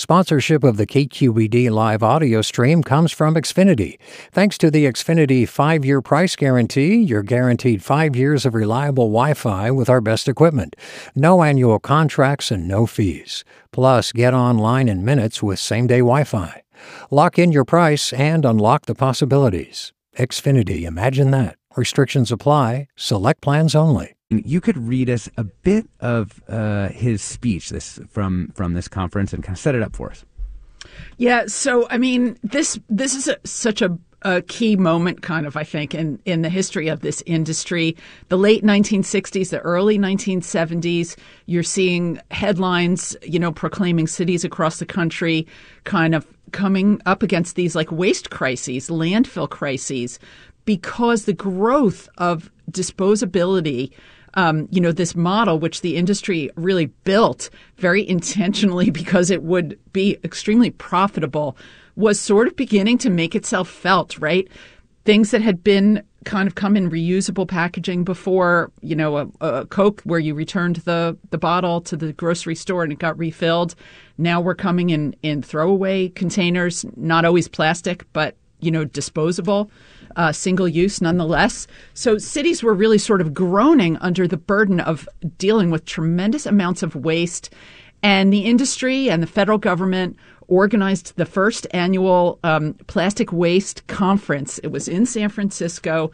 Sponsorship of the KQED live audio stream comes from Xfinity. Thanks to the Xfinity 5-year price guarantee, you're guaranteed 5 years of reliable Wi-Fi with our best equipment. No annual contracts and no fees. Plus, get online in minutes with same-day Wi-Fi. Lock in your price and unlock the possibilities. Xfinity, imagine that. Restrictions apply. Select plans only. You could read us a bit of his speech from this conference and kind of set it up for us. Yeah, so I mean, this is such a key moment, kind of, I think, in the history of this industry. The late 1960s, the early 1970s, you're seeing headlines, proclaiming cities across the country kind of coming up against these like waste crises, landfill crises, because the growth of disposability, this model, which the industry really built very intentionally because it would be extremely profitable, was sort of beginning to make itself felt, right? Things that had been kind of come in reusable packaging before, a Coke where you returned the bottle to the grocery store and it got refilled. Now we're coming in throwaway containers, not always plastic, but, disposable. Single use nonetheless. So cities were really sort of groaning under the burden of dealing with tremendous amounts of waste. And the industry and the federal government organized the first annual plastic waste conference. It was in San Francisco,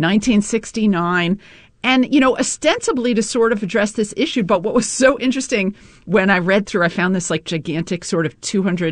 1969. And, ostensibly to sort of address this issue. But what was so interesting when I read through, I found this like gigantic sort of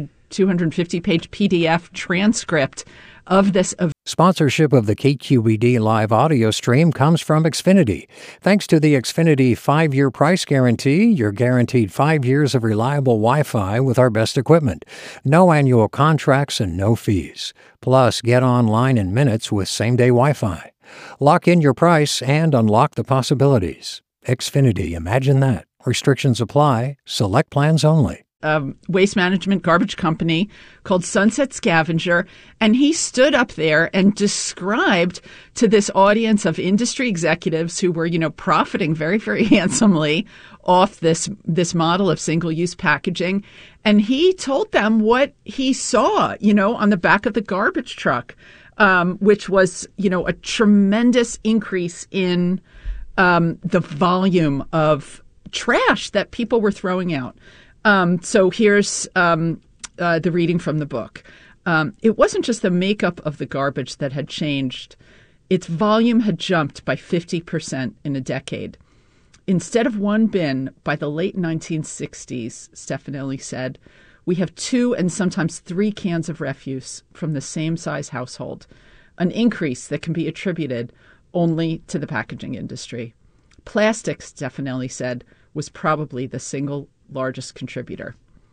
250-page PDF transcript of this event. Sponsorship of the KQED live audio stream comes from Xfinity. Thanks to the Xfinity 5-year price guarantee, you're guaranteed 5 years of reliable Wi-Fi with our best equipment. No annual contracts and no fees. Plus, get online in minutes with same-day Wi-Fi. Lock in your price and unlock the possibilities. Xfinity, imagine that. Restrictions apply. Select plans only. Waste management garbage company called Sunset Scavenger. And he stood up there and described to this audience of industry executives who were, profiting very, very handsomely off this model of single-use packaging. And he told them what he saw, on the back of the garbage truck, which was, a tremendous increase in the volume of trash that people were throwing out. So here's the reading from the book. It wasn't just the makeup of the garbage that had changed. Its volume had jumped by 50% in a decade. Instead of one bin by the late 1960s, Stefanelli said, we have 2 and sometimes 3 cans of refuse from the same size household, an increase that can be attributed only to the packaging industry. Plastic, Stefanelli said, was probably the single largest contributor.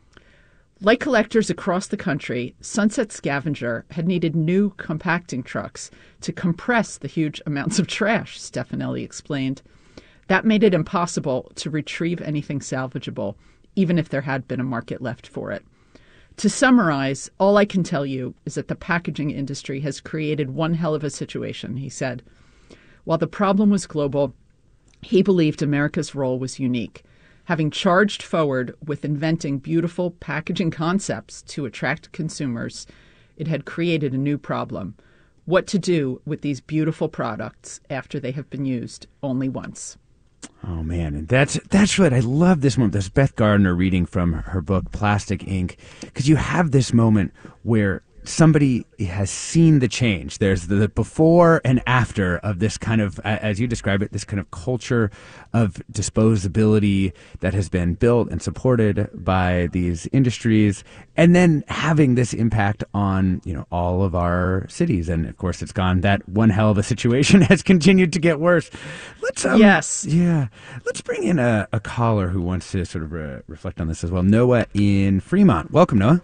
Like collectors across the country, Sunset Scavenger had needed new compacting trucks to compress the huge amounts of trash, Stefanelli explained. That made it impossible to retrieve anything salvageable, even if there had been a market left for it. To summarize, all I can tell you is that the packaging industry has created one hell of a situation, he said. While the problem was global, he believed America's role was unique. Having charged forward with inventing beautiful packaging concepts to attract consumers, it had created a new problem: what to do with these beautiful products after they have been used only once. Oh, man. And that's what I love this moment. This Beth Gardner reading from her book, Plastic Ink, because you have this moment where somebody has seen the change. There's the before and after of this kind of, as you describe it, this kind of culture of disposability that has been built and supported by these industries, and then having this impact on, all of our cities. And of course, it's gone. That one hell of a situation has continued to get worse. Yes. Yeah. Let's bring in a caller who wants to sort of reflect on this as well. Noah in Fremont. Welcome, Noah.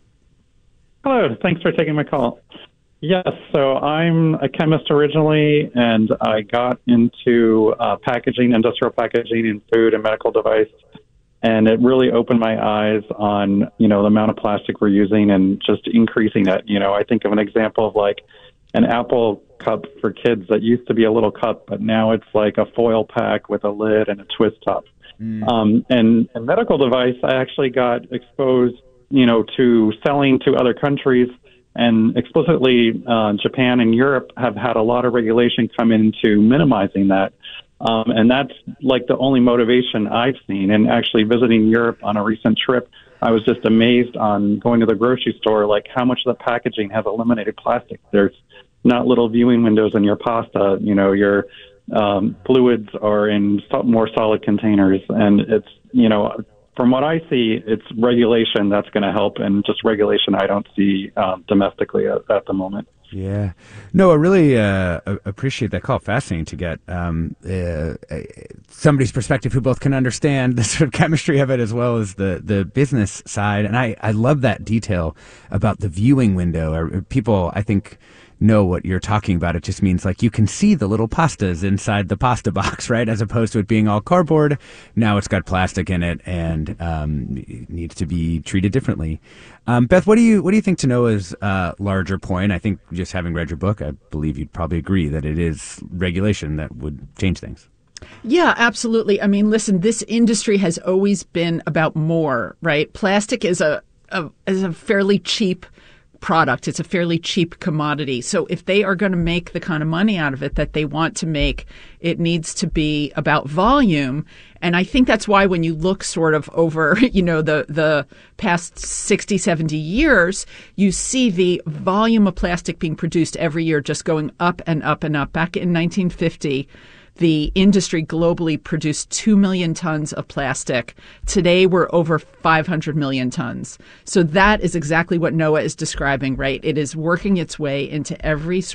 Hello, thanks for taking my call. Yes, so I'm a chemist originally, and I got into packaging, industrial packaging in food and medical device, and it really opened my eyes on, the amount of plastic we're using and just increasing it. I think of an example of like an Apple cup for kids that used to be a little cup, but now it's like a foil pack with a lid and a twist top. And medical device, I actually got exposed to selling to other countries. And explicitly, Japan and Europe have had a lot of regulation come into minimizing that. And that's like the only motivation I've seen. And actually visiting Europe on a recent trip, I was just amazed on going to the grocery store, like how much of the packaging has eliminated plastic. There's not little viewing windows in your pasta. Your fluids are in more solid containers. And it's, from what I see, it's regulation that's going to help, and just regulation I don't see domestically at the moment. Yeah. No, I really appreciate that call. Fascinating to get somebody's perspective who both can understand the sort of chemistry of it as well as the business side. And I love that detail about the viewing window. People, I think, know what you're talking about. It just means like you can see the little pastas inside the pasta box, right? As opposed to it being all cardboard. Now it's got plastic in it and it needs to be treated differently. Beth, what do you think to Noah's larger point? I think just having read your book, I believe you'd probably agree that it is regulation that would change things. Yeah, absolutely. I mean, listen, this industry has always been about more, right? Plastic is a fairly cheap product. It's a fairly cheap commodity. So if they are going to make the kind of money out of it that they want to make, it needs to be about volume. And I think that's why when you look sort of over, the past 60, 70 years, you see the volume of plastic being produced every year just going up and up and up. Back in 1950, the industry globally produced 2 million tons of plastic. Today, we're over 500 million tons. So that is exactly what Noah is describing, right? It is working its way into every